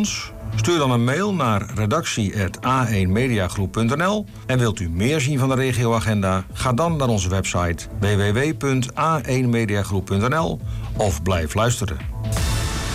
ons? Stuur dan een mail naar redactie@a1mediagroep.nl. En wilt u meer zien van de regioagenda? Ga dan naar onze website www.a1mediagroep.nl of blijf luisteren.